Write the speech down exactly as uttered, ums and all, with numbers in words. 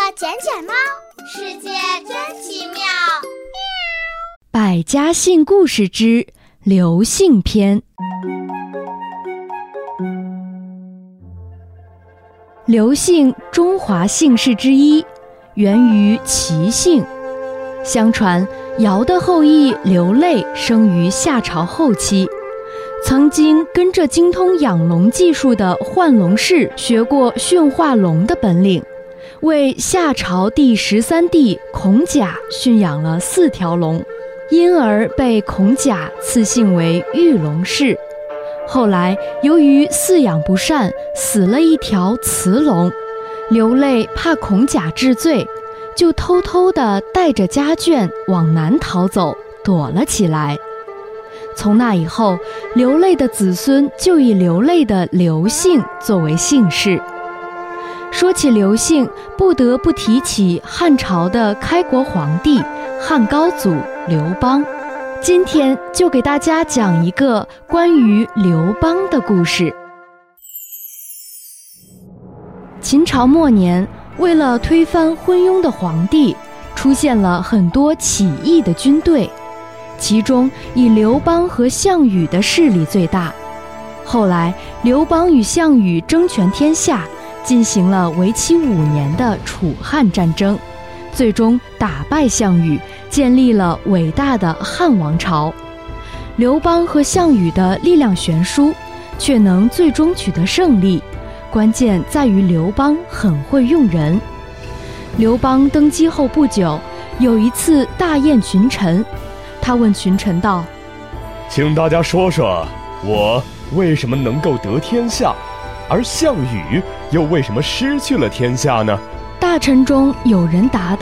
捡捡猫，世界真奇妙。 百家姓故事之刘姓篇。刘姓中华姓氏之一，源于齐姓。相传尧的后裔刘累生于夏朝后期，曾经跟着精通养龙技术的幻龙氏学过驯化龙的本领，为夏朝第十三帝孔甲驯养了四条龙，因而被孔甲赐姓为玉龙氏。后来由于饲养不善，死了一条雌龙，刘累怕孔甲治罪，就偷偷地带着家眷往南逃走，躲了起来。从那以后，刘累的子孙就以刘累的刘姓作为姓氏。说起刘姓，不得不提起汉朝的开国皇帝汉高祖刘邦。今天就给大家讲一个关于刘邦的故事。秦朝末年，为了推翻昏庸的皇帝，出现了很多起义的军队，其中以刘邦和项羽的势力最大。后来刘邦与项羽争权天下，进行了为期五年的楚汉战争，最终打败项羽，建立了伟大的汉王朝。刘邦和项羽的力量悬殊，却能最终取得胜利，关键在于刘邦很会用人。刘邦登基后不久，有一次大宴群臣，他问群臣道： 请大家说说，我为什么能够得天下，而项羽又为什么失去了天下呢？ 大臣中有人答道：